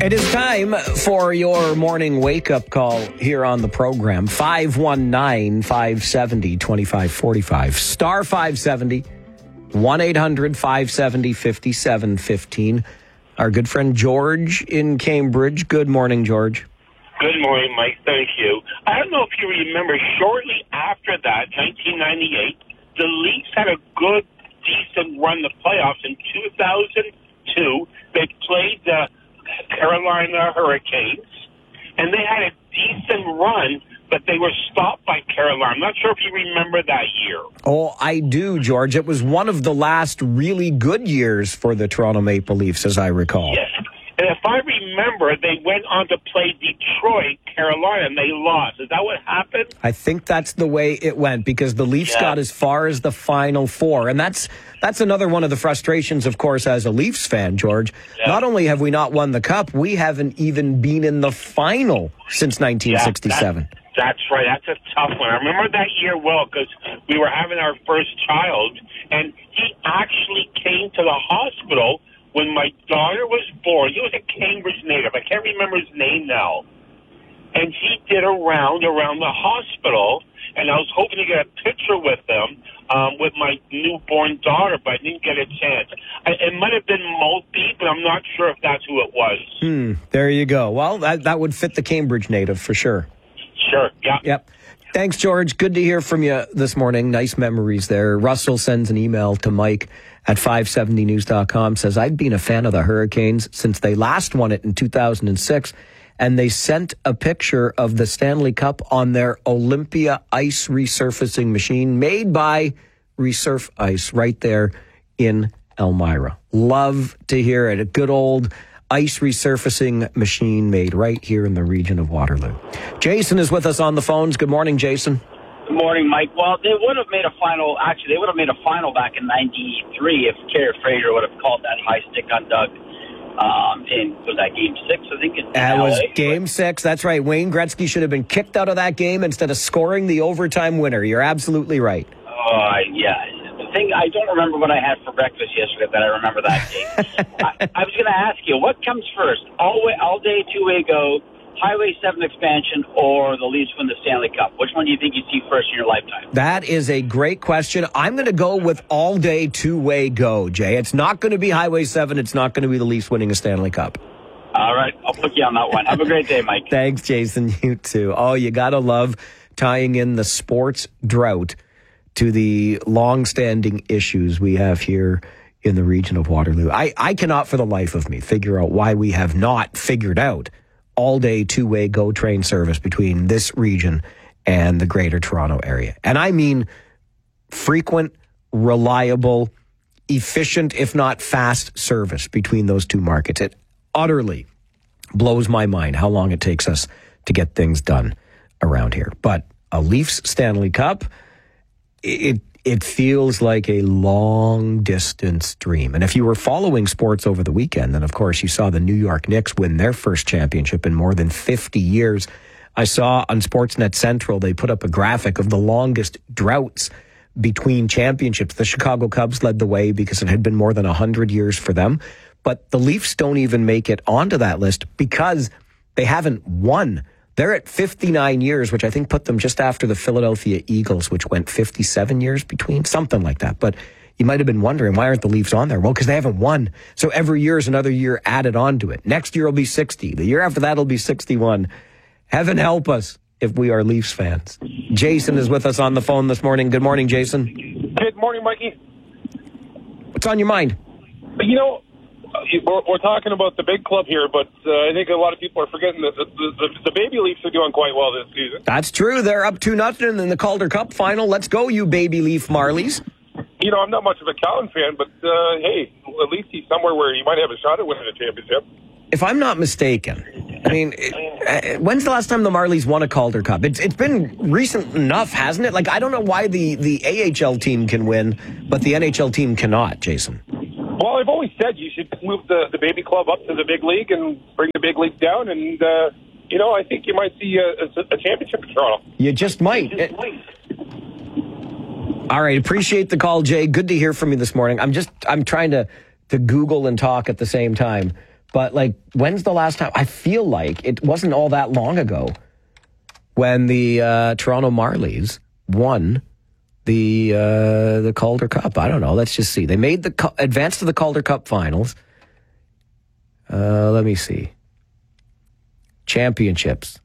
It is time for your morning wake-up call here on the program. 519-570-2545. Star 570, 1-800-570-5715. Our good friend George in Cambridge. Good morning, George. Good morning, Mike. Thank you. I don't know if you remember, shortly after that, 1998, the Leafs had a good, decent run the playoffs. In 2002, they played the Carolina Hurricanes, and they had a decent run, but they were stopped by Carolina. I'm not sure if you remember that year. Oh, I do, George. It was one of the last really good years for the Toronto Maple Leafs, as I recall. Yes. And if I remember, they went on to play Detroit, Carolina, and they lost. Is that what happened? I think that's the way it went, because the Leafs got as far as the Final Four. And that's another one of the frustrations, of course, as a Leafs fan, George. Yeah. Not only have we not won the Cup, we haven't even been in the final since 1967. That's right. That's a tough one. I remember that year well, because we were having our first child, and he actually came to the hospital when my daughter was born. He was a Cambridge native. I can't remember his name now. And he did a round around the hospital, and I was hoping to get a picture with him, with my newborn daughter, but I didn't get a chance. It might have been Mulkey, but I'm not sure if that's who it was. There you go. Well, that would fit the Cambridge native for sure. Sure, yeah. Yep. Thanks, George. Good to hear from you this morning. Nice memories there. Russell sends an email to Mike at 570news.com, says, I've been a fan of the Hurricanes since they last won it in 2006, and they sent a picture of the Stanley Cup on their Olympia ice resurfacing machine made by Resurf Ice right there in Elmira. Love to hear it. A good old ice resurfacing machine made right here in the region of Waterloo. Jason is with us on the phones. Good morning, Jason. Good morning, Mike. Well, they would have made a final. Actually, they would have made a final back in '93 if Kerry Fraser would have called that high stick on Doug. Was that Game 6? I think it was Game 6. That's right. Wayne Gretzky should have been kicked out of that game instead of scoring the overtime winner. You're absolutely right. Yeah. The thing, I don't remember what I had for breakfast yesterday, but I remember that game. I was going to ask you, what comes first? All-day, two-way go, Highway 7 expansion, or the Leafs win the Stanley Cup? Which one do you think you see first in your lifetime? That is a great question. I'm going to go with all-day, two-way go, Jay. It's not going to be Highway 7. It's not going to be the Leafs winning a Stanley Cup. All right. I'll put you on that one. Have a great day, Mike. Thanks, Jason. You too. Oh, you got to love tying in the sports drought to the long-standing issues we have here in the region of Waterloo. I cannot for the life of me figure out why we have not figured out all-day, two-way GO train service between this region and the Greater Toronto area. And I mean frequent, reliable, efficient, if not fast service between those two markets. It utterly blows my mind how long it takes us to get things done around here. But a Leafs Stanley Cup, it feels like a long-distance dream. And if you were following sports over the weekend, then, of course, you saw the New York Knicks win their first championship in more than 50 years. I saw on Sportsnet Central, they put up a graphic of the longest droughts between championships. The Chicago Cubs led the way because it had been more than 100 years for them. But the Leafs don't even make it onto that list because they haven't won. They're at 59 years, which I think put them just after the Philadelphia Eagles, which went 57 years between, something like that. But you might have been wondering, why aren't the Leafs on there? Well, because they haven't won. So every year is another year added on to it. Next year will be 60. The year after that will be 61. Heaven help us if we are Leafs fans. Jason is with us on the phone this morning. Good morning, Jason. Good morning, Mikey. What's on your mind? You know, we're talking about the big club here, but I think a lot of people are forgetting that the baby Leafs are doing quite well this season. That's true. They're up 2-0 in the Calder Cup final. Let's go, you baby Leaf Marlies. You know, I'm not much of a Callan fan, but hey, at least he's somewhere where he might have a shot at winning a championship. If I'm not mistaken, I mean, when's the last time the Marlies won a Calder Cup? It's been recent enough, hasn't it? Like, I don't know why the AHL team can win, but the NHL team cannot, Jason. Well, I've always said you should move the baby club up to the big league and bring the big league down, and, you know, I think you might see a championship in Toronto. You just might. All right, appreciate the call, Jay. Good to hear from you this morning. I'm trying to Google and talk at the same time. But, like, when's the last time? I feel like it wasn't all that long ago when the Toronto Marlies won the Calder Cup. I don't know. Let's just see. They made the advance to the Calder Cup finals. Let me see. Championships.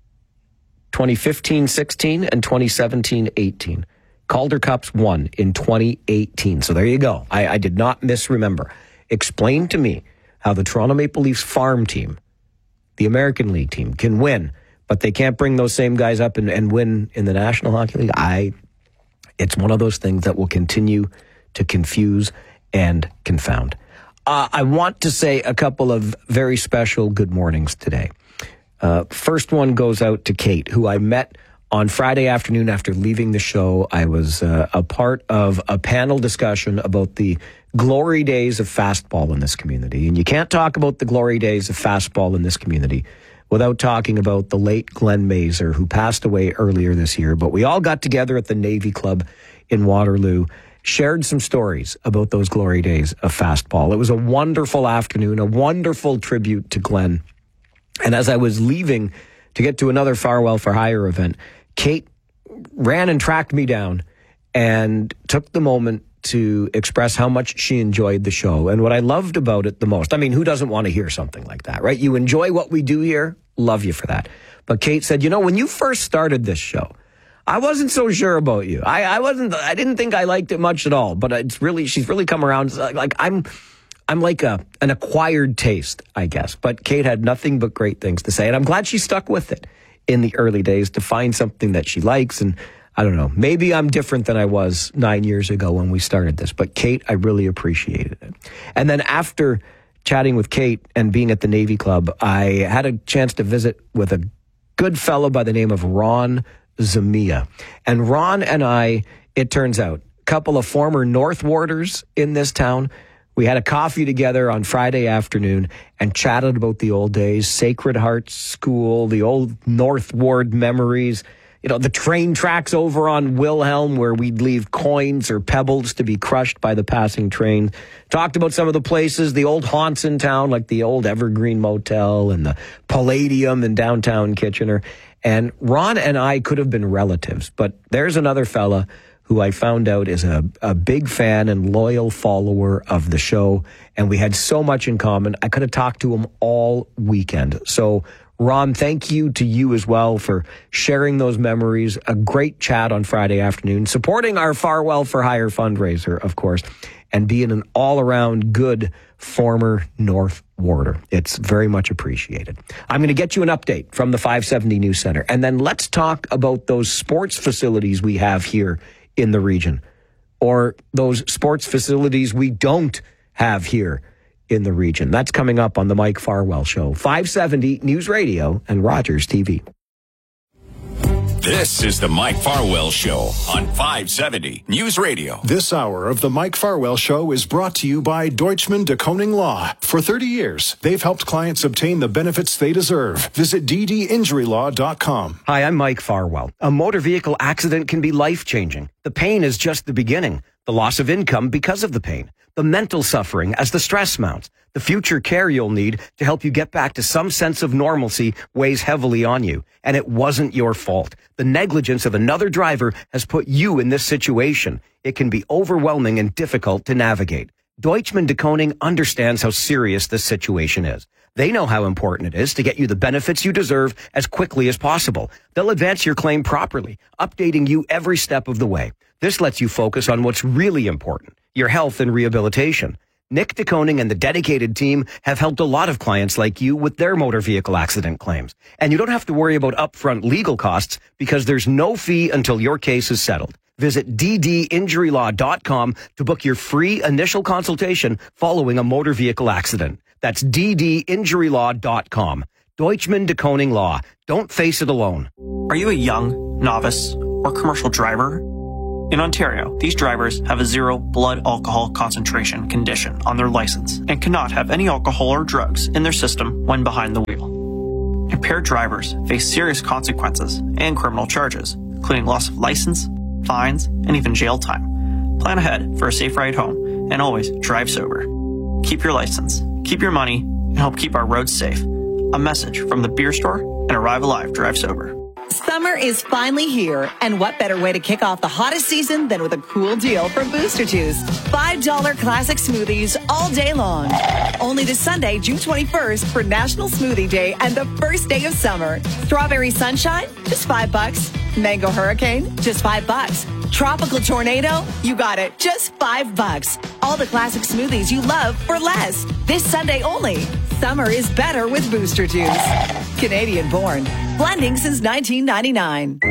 2015-16 and 2017-18. Calder Cups won in 2018. So there you go. I did not misremember. Explain to me how the Toronto Maple Leafs farm team, the American League team, can win, but they can't bring those same guys up and win in the National Hockey League. It's one of those things that will continue to confuse and confound. I want to say a couple of very special good mornings today. First one goes out to Kate, who I met on Friday afternoon after leaving the show. I was a part of a panel discussion about the glory days of fastball in this community. And you can't talk about the glory days of fastball in this community without talking about the late Glenn Mazer, who passed away earlier this year. But we all got together at the Navy Club in Waterloo, shared some stories about those glory days of fastball. It was a wonderful afternoon, a wonderful tribute to Glenn. And as I was leaving to get to another Farwell for Hire event, Kate ran and tracked me down and took the moment to express how much she enjoyed the show. And what I loved about it the most, I mean, who doesn't want to hear something like that, right? You enjoy what we do here, love you for that. But Kate said, you know, when you first started this show, I wasn't so sure about you. I didn't think I liked it much at all, but she's really come around. Like I'm like an acquired taste, I guess. But Kate had nothing but great things to say, and I'm glad she stuck with it in the early days to find something that she likes. And I don't know, maybe I'm different than I was 9 years ago when we started this. But Kate, I really appreciated it. And then after chatting with Kate and being at the Navy Club, I had a chance to visit with a good fellow by the name of Ron Zamia. And Ron and I, it turns out, a couple of former North Warders in this town. We had a coffee together on Friday afternoon and chatted about the old days, Sacred Heart School, the old North Ward memories, you know, the train tracks over on Wilhelm where we'd leave coins or pebbles to be crushed by the passing train. Talked about some of the places, the old haunts in town, like the old Evergreen Motel and the Palladium in downtown Kitchener. And Ron and I could have been relatives, but there's another fella who I found out is a big fan and loyal follower of the show, and we had so much in common. I could have talked to him all weekend. So, Ron, thank you to you as well for sharing those memories. A great chat on Friday afternoon, supporting our Farwell for Hire fundraiser, of course, and being an all-around good former North Warder. It's very much appreciated. I'm going to get you an update from the 570 News Center, and then let's talk about those sports facilities we have here in the region, or those sports facilities we don't have here in the region. That's coming up on the Mike Farwell Show, 570 News Radio and Rogers TV. This is the Mike Farwell Show on 570 News Radio. This hour of the Mike Farwell Show is brought to you by Deutschman de Koning Law. For 30 years, they've helped clients obtain the benefits they deserve. Visit ddinjurylaw.com. Hi, I'm Mike Farwell. A motor vehicle accident can be life-changing. The pain is just the beginning. The loss of income because of the pain. The mental suffering as the stress mounts. The future care you'll need to help you get back to some sense of normalcy weighs heavily on you. And it wasn't your fault. The negligence of another driver has put you in this situation. It can be overwhelming and difficult to navigate. Deutschman de Koning understands how serious this situation is. They know how important it is to get you the benefits you deserve as quickly as possible. They'll advance your claim properly, updating you every step of the way. This lets you focus on what's really important, your health and rehabilitation. Nick de Koning and the dedicated team have helped a lot of clients like you with their motor vehicle accident claims. And you don't have to worry about upfront legal costs because there's no fee until your case is settled. Visit ddinjurylaw.com to book your free initial consultation following a motor vehicle accident. That's ddinjurylaw.com. Deutschman de Koning Law. Don't face it alone. Are you a young, novice, or commercial driver? In Ontario, these drivers have a 0 blood alcohol concentration condition on their license and cannot have any alcohol or drugs in their system when behind the wheel. Impaired drivers face serious consequences and criminal charges, including loss of license, fines, and even jail time. Plan ahead for a safe ride home and always drive sober. Keep your license, keep your money, and help keep our roads safe. A message from the beer store and Arrive Alive Drive Sober. Summer is finally here, and what better way to kick off the hottest season than with a cool deal from Booster Juice. $5 classic smoothies all day long. Only this Sunday, June 21st, for National Smoothie Day and the first day of summer. Strawberry Sunshine, just $5. Mango Hurricane, just $5. Tropical Tornado, you got it, just $5. All the classic smoothies you love for less. This Sunday only. Summer is better with Booster Juice. Canadian born. Blending since 1999.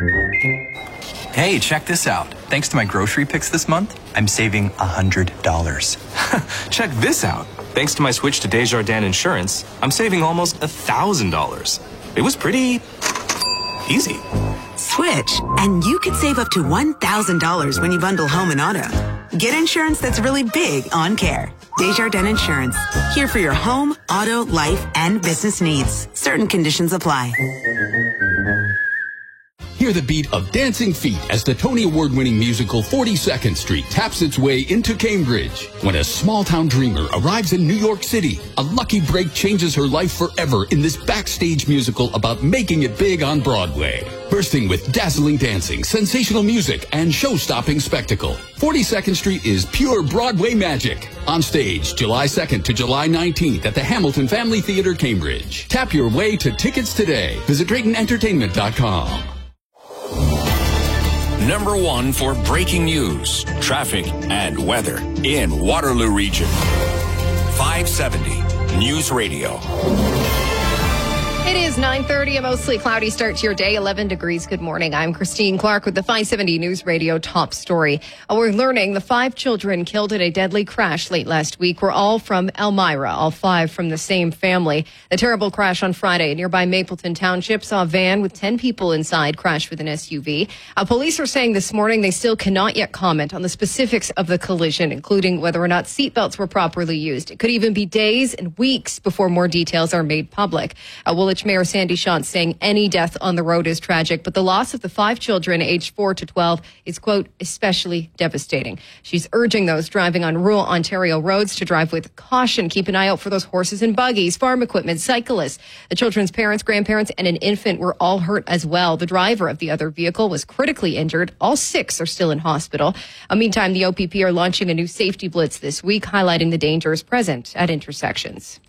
Hey, check this out. Thanks to my grocery picks this month, I'm saving $100. Check this out. Thanks to my switch to Desjardins Insurance, I'm saving almost $1,000. It was pretty easy. Switch, and you could save up to $1,000 when you bundle home and auto. Get insurance that's really big on care. Desjardins Insurance. Here for your home, auto, life, and business needs. Certain conditions apply. Hear the beat of dancing feet as the Tony Award-winning musical 42nd Street taps its way into Cambridge. When a small-town dreamer arrives in New York City, a lucky break changes her life forever in this backstage musical about making it big on Broadway. Bursting with dazzling dancing, sensational music, and show-stopping spectacle. 42nd Street is pure Broadway magic. On stage, July 2nd to July 19th at the Hamilton Family Theatre, Cambridge. Tap your way to tickets today. Visit DraytonEntertainment.com. Number one for breaking news, traffic, and weather in Waterloo Region. 570 News Radio. It is 9:30, a mostly cloudy start to your day, 11 degrees. Good morning. I'm Christine Clark with the 570 News Radio top story. We're learning the 5 children killed in a deadly crash late last week were all from Elmira, all 5 from the same family. The terrible crash on Friday in nearby Mapleton Township saw a van with 10 people inside crash with an SUV. Police are saying this morning they still cannot yet comment on the specifics of the collision, including whether or not seatbelts were properly used. It could even be days and weeks before more details are made public. Woolwich Mayor Sandy Shantz saying any death on the road is tragic, but the loss of the 5 children aged 4 to 12 is, quote, especially devastating. She's urging those driving on rural Ontario roads to drive with caution. Keep an eye out for those horses and buggies, farm equipment, cyclists. The children's parents, grandparents, and an infant were all hurt as well. The driver of the other vehicle was critically injured. All 6 are still in hospital. Meantime, the OPP are launching a new safety blitz this week, highlighting the dangers present at intersections.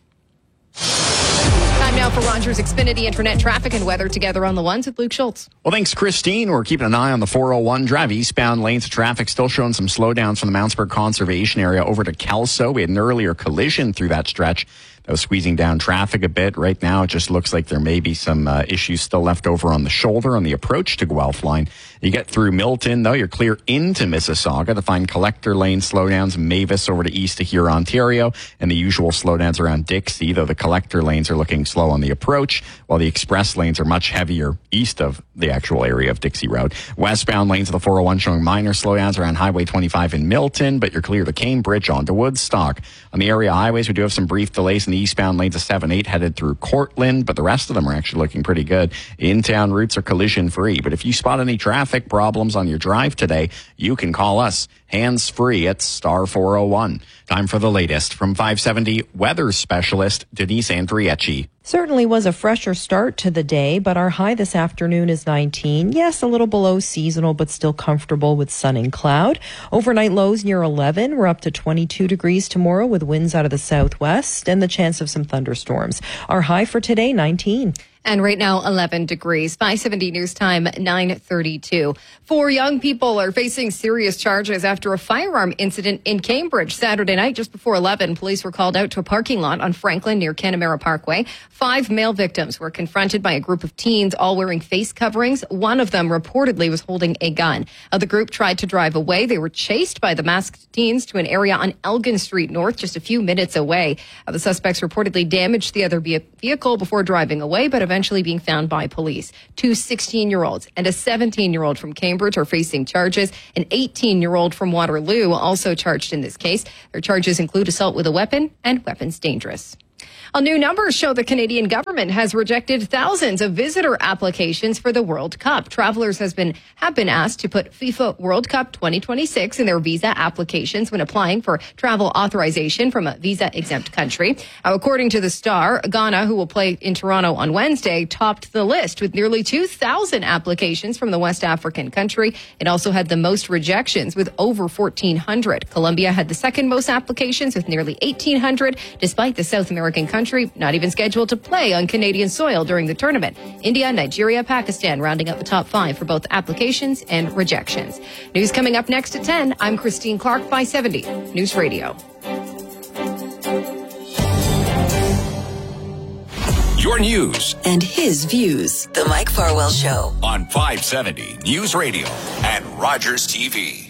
Time now for Rogers Xfinity Internet traffic and weather together on the ones with Luke Schultz. Well, thanks, Christine. We're keeping an eye on the 401 drive eastbound lanes of traffic. Still showing some slowdowns from the Mountsburg Conservation Area over to Kelso. We had an earlier collision through that stretch that was squeezing down traffic a bit. Right now, it just looks like there may be some issues still left over on the shoulder on the approach to Guelph line. You get through Milton, though, you're clear into Mississauga to find collector lane slowdowns, Mavis over to east to here, Ontario, and the usual slowdowns around Dixie, though the collector lanes are looking slow on the approach, while the express lanes are much heavier east of the actual area of Dixie Road. Westbound lanes of the 401 showing minor slowdowns around Highway 25 in Milton, but you're clear to Cambridge onto Woodstock. On the area highways, we do have some brief delays in the eastbound lanes of 7-8 headed through Cortland, but the rest of them are actually looking pretty good. In-town routes are collision-free, but if you spot any traffic problems on your drive today, you can call us hands-free at star 401. Time for the latest from 570 weather specialist Denise Andriecci. Certainly was a fresher start to the day, but our high this afternoon is 19. Yes, a little below seasonal, but still comfortable with sun and cloud. Overnight lows near 11. We're up to 22 degrees tomorrow with winds out of the southwest and the chance of some thunderstorms. Our high for today, 19. And right now, 11 degrees. 570 News Time, 9:32. 4 young people are facing serious charges after a firearm incident in Cambridge. Saturday night, just before 11, police were called out to a parking lot on Franklin near Canamera Parkway. 5 male victims were confronted by a group of teens, all wearing face coverings. One of them reportedly was holding a gun. The group tried to drive away. They were chased by the masked teens to an area on Elgin Street North, just a few minutes away. The suspects reportedly damaged the other vehicle before driving away, but eventually being found by police. 2 16-year-olds and a 17-year-old from Cambridge are facing charges. An 18-year-old from Waterloo also charged in this case. Their charges include assault with a weapon and weapons dangerous. New numbers show the Canadian government has rejected thousands of visitor applications for the World Cup. Travelers have been asked to put FIFA World Cup 2026 in their visa applications when applying for travel authorization from a visa-exempt country. According to the Star, Ghana, who will play in Toronto on Wednesday, topped the list with nearly 2,000 applications from the West African country. It also had the most rejections with over 1,400. Colombia had the second most applications with nearly 1,800, despite the South American country not even scheduled to play on Canadian soil during the tournament. India, Nigeria, Pakistan rounding up the top 5 for both applications and rejections. News coming up next at 10. I'm Christine Clark, 570 News Radio. Your news and his views. The Mike Farwell Show on 570 News Radio and Rogers TV.